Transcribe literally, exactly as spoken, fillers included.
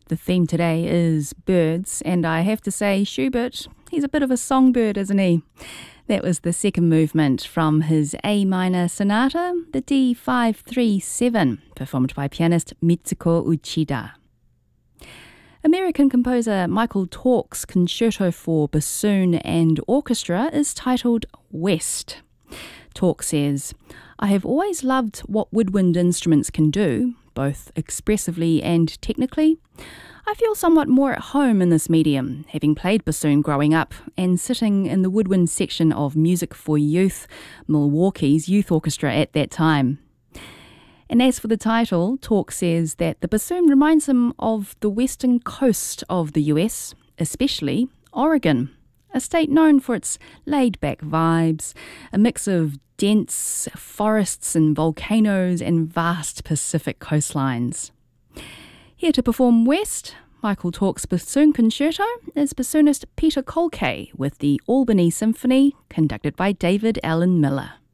The theme today is birds, and I have to say, Schubert, he's a bit of a songbird, isn't he? That was the second movement from his A minor sonata, the D five three seven, performed by pianist Mitsuko Uchida. American composer Michael Torke's concerto for bassoon and orchestra is titled West. Torke says, "I have always loved what woodwind instruments can do, both expressively and technically. I feel somewhat more at home in this medium, having played bassoon growing up and sitting in the woodwind section of Music for Youth, Milwaukee's youth orchestra at that time." And as for the title, Torke says that the bassoon reminds him of the western coast of the U S, especially Oregon, a state known for its laid-back vibes, a mix of dense forests and volcanoes and vast Pacific coastlines. Here to perform West, Michael Torke's bassoon concerto, is bassoonist Peter Kolke with the Albany Symphony, conducted by David Allen Miller.